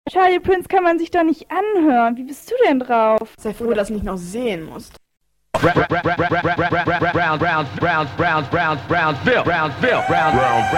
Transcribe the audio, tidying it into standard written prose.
Charlie Prince kann man sich doch nicht anhören. Wie bist du denn drauf? Sei froh, dass du nicht noch sehen musst. Brownsville.